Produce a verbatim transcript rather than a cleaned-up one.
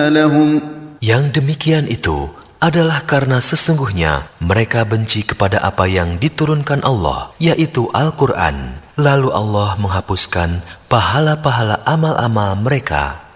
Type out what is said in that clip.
أعمالهم. Yang demikian itu adalah karena sesungguhnya mereka benci kepada apa yang diturunkan Allah, yaitu Al-Quran. Lalu Allah menghapuskan pahala-pahala amal-amal mereka.